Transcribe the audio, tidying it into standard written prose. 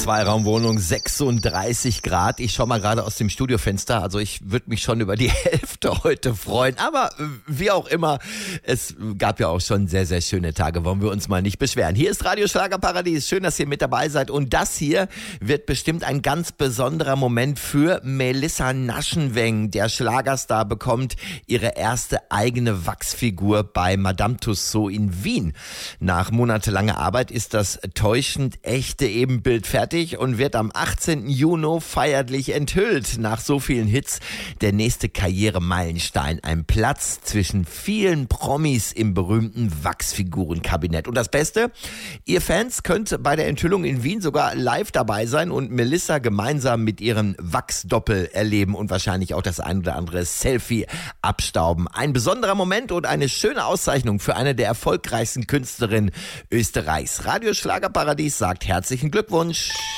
Zweiraumwohnung, 36 Grad. Ich schaue mal gerade aus dem Studiofenster. Also ich würde mich schon über die Hälfte heute freuen. Aber wie auch immer, es gab ja auch schon sehr, sehr schöne Tage. Wollen wir uns mal nicht beschweren. Hier ist Radio Schlagerparadies. Schön, dass ihr mit dabei seid. Und das hier wird bestimmt ein ganz besonderer Moment für Melissa Naschenweng. Der Schlagerstar bekommt ihre erste eigene Wachsfigur bei Madame Tussauds in Wien. Nach monatelanger Arbeit ist das täuschend echte Ebenbild fertig und wird am 18. Juni feierlich enthüllt. Nach so vielen Hits der nächste Karrieremeilenstein. Ein Platz zwischen vielen Promis im berühmten Wachsfigurenkabinett. Und das Beste, ihr Fans könnt bei der Enthüllung in Wien sogar live dabei sein und Melissa gemeinsam mit ihren Wachsdoppel erleben und wahrscheinlich auch das ein oder andere Selfie abstauben. Ein besonderer Moment und eine schöne Auszeichnung für eine der erfolgreichsten Künstlerinnen Österreichs. Radio Schlagerparadies sagt herzlichen Glückwunsch.